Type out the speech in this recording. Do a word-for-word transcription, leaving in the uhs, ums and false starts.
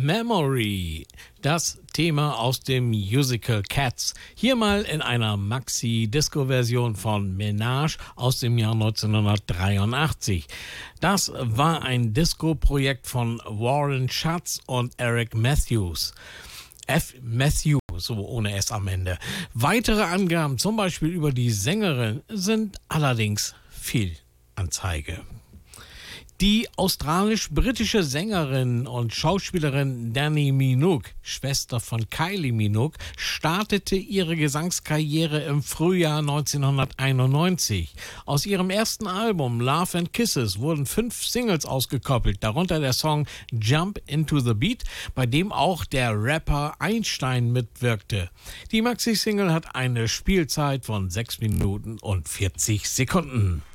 Memory, das Thema aus dem Musical Cats. Hier mal in einer Maxi-Disco-Version von Menage aus dem Jahr neunzehnhundertdreiundachtzig. Das war ein Disco-Projekt von Warren Schatz und Eric Matthews. F. Matthew, so ohne S am Ende. Weitere Angaben, zum Beispiel über die Sängerin, sind allerdings Fehlanzeige. Die australisch-britische Sängerin und Schauspielerin Dannii Minogue, Schwester von Kylie Minogue, startete ihre Gesangskarriere im Frühjahr neunzehnhunderteinundneunzig. Aus ihrem ersten Album Love and Kisses wurden fünf Singles ausgekoppelt, darunter der Song Jump into the Beat, bei dem auch der Rapper Einstein mitwirkte. Die Maxi-Single hat eine Spielzeit von sechs Minuten und vierzig Sekunden.